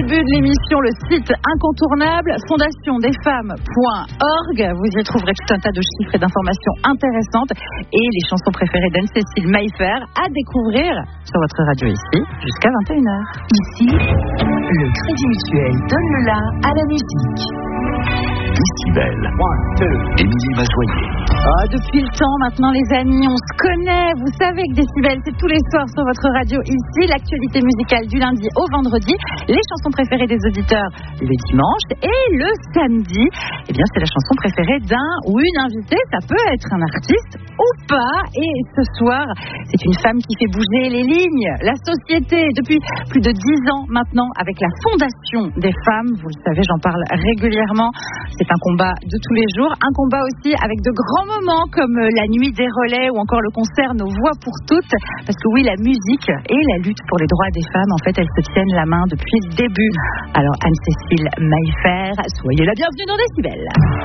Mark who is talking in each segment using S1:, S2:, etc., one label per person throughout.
S1: début de l'émission, le site incontournable fondationdesfemmes.org. Vous y trouverez tout un tas de chiffres et d'informations intéressantes et les chansons préférées d'Anne-Cécile Maillefert à découvrir sur votre radio ici jusqu'à 21h.
S2: Ici, le Crédit Mutuel donne le la à la musique.
S3: Décibel. Émilie Massoyer.
S1: Depuis le temps maintenant les amis, on se connaît. Vous savez que Décibel, c'est tous les soirs sur votre radio ici. L'actualité musicale du lundi au vendredi. Les chansons préférées des auditeurs le dimanche. Et le samedi, eh bien c'est la chanson préférée d'un ou une invitée. Ça peut être un artiste ou pas. Et ce soir, c'est une femme qui fait bouger les lignes, la société, depuis plus de 10 ans maintenant, avec la Fondation des femmes. Vous le savez, j'en parle régulièrement. C'est un combat de tous les jours, un combat aussi avec de grands moments comme la nuit des relais ou encore le concert Nos Voix pour toutes, parce que oui, la musique et la lutte pour les droits des femmes, en fait, elles se tiennent la main depuis le début. Alors Anne-Cécile Maillefert, soyez la bienvenue dans Décibel.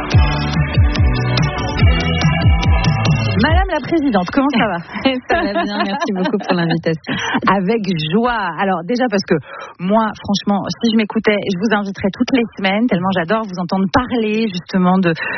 S1: Madame la Présidente, comment ça va?
S4: Ça va bien, merci beaucoup pour l'invitation.
S1: Avec joie. Alors déjà parce que moi, franchement, si je m'écoutais, je vous inviterais toutes les semaines, tellement j'adore vous entendre parler justement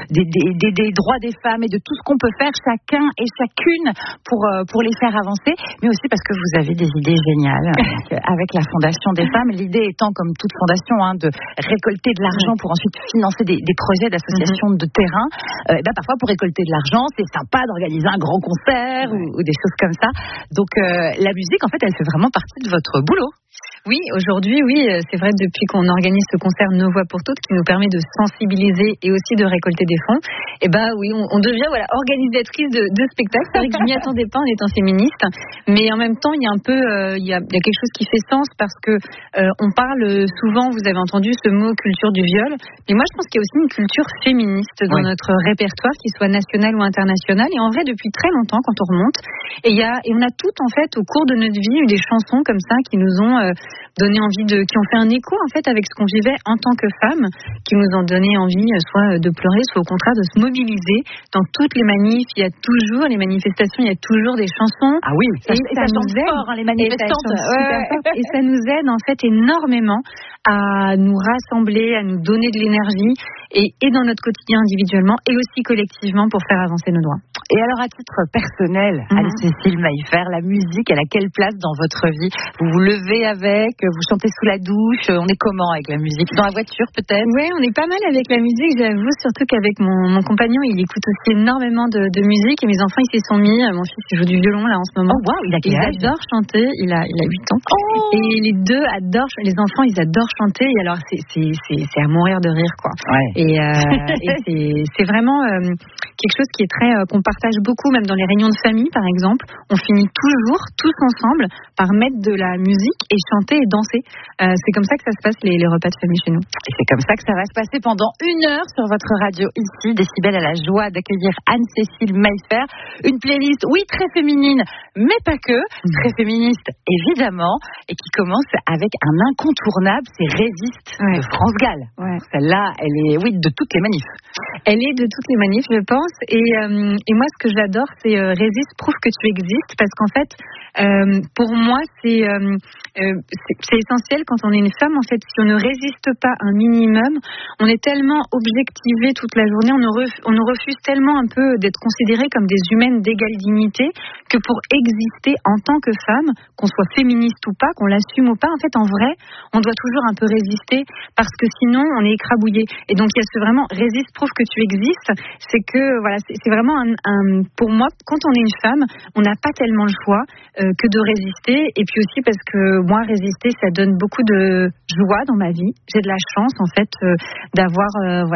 S1: des droits des femmes et de tout ce qu'on peut faire chacun et chacune pour les faire avancer, mais aussi parce que vous avez des idées géniales avec la Fondation des femmes. L'idée étant, comme toute fondation, de récolter de l'argent pour ensuite financer des projets d'associations de terrain. Parfois, pour récolter de l'argent, c'est sympa d'organiser un grand concert ou des choses comme ça. Donc la musique, en fait, elle fait vraiment partie de votre boulot.
S4: Oui, aujourd'hui, c'est vrai, depuis qu'on organise ce concert Nos Voix pour toutes, qui nous permet de sensibiliser et aussi de récolter des fonds, on devient organisatrice de spectacles. C'est vrai que je m'y attendais pas en étant féministe, mais en même temps, il y a un peu, il y a quelque chose qui fait sens parce que on parle souvent, vous avez entendu ce mot culture du viol, mais moi je pense qu'il y a aussi une culture féministe dans notre répertoire, qu'il soit national ou international, et en vrai depuis très longtemps quand on remonte, et on a toutes en fait au cours de notre vie eu des chansons comme ça qui nous ont donné envie qui ont fait un écho en fait avec ce qu'on vivait en tant que femme, qui nous ont donné envie soit de pleurer, soit au contraire de se mobiliser. Dans toutes les manifs, il y a toujours les manifestations, il y a toujours des chansons.
S1: Ah oui,
S4: ça nous aide
S1: fort, les manifestantes.
S4: Et ça nous aide en fait énormément à nous rassembler, à nous donner de l'énergie et dans notre quotidien individuellement et aussi collectivement pour faire avancer nos droits.
S1: Et alors à titre personnel, Anne-Cécile Maillefert, la musique, elle a quelle place dans votre vie? Vous vous levez avec, vous chantez sous la douche, on est comment avec la musique? Dans la voiture peut-être?
S4: Oui, on est pas mal avec la musique, j'avoue, surtout qu'avec mon compagnon, il écoute aussi énormément de musique et mes enfants ils s'y sont mis. Mon fils il joue du violon là en ce moment.
S1: Oh waouh, il a quel âge?
S4: Adore chanter, il a 8 ans. Oh. Et les deux adorent, les enfants ils adorent chanter et alors c'est à mourir de rire quoi.
S1: Ouais.
S4: Et c'est vraiment quelque chose qui est qu'on partage beaucoup, même dans les réunions de famille par exemple. On finit toujours tous ensemble par mettre de la musique et chanter et danser. C'est comme ça que ça se passe les repas de famille chez nous.
S1: Et c'est comme ça que ça va se passer pendant 1 heure sur votre radio ici. Décibel a la joie d'accueillir Anne-Cécile Maillefert. Une playlist, oui, très féminine, mais pas que. Très féministe, évidemment. Et qui commence avec un incontournable, c'est Résiste de France Gall. Ouais. Celle-là, elle est, de toutes les manifs.
S4: Elle est de toutes les manifs, je pense. Et moi, ce que j'adore, c'est Résiste, prouve que tu existes. Parce qu'en fait, pour moi, c'est essentiel quand on est une femme. En fait, si on ne résiste pas un minimum, on est tellement objectivé toute la journée, on nous refuse tellement un peu d'être considérés comme des humaines d'égale dignité, que pour exister en tant que femme, qu'on soit féministe ou pas, qu'on l'assume ou pas, en fait, en vrai, on doit toujours un peu résister parce que sinon, on est écrabouillé. Et donc, il y a vraiment résiste, prouve que tu existes. C'est que, c'est vraiment pour moi, quand on est une femme, on n'a pas tellement le choix que de résister. Et puis aussi parce que moi, résister, ça donne beaucoup de joie dans ma vie. J'ai de la chance, en fait, d'avoir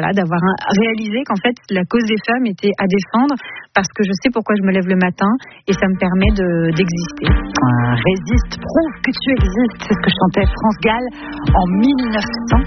S4: réalisé qu'en fait, la cause des femmes était à défendre parce que je sais pourquoi je me lève le matin et ça me permet d'exister.
S1: Résiste, prouve que tu existes. C'est ce que chantait France Gall en 1900.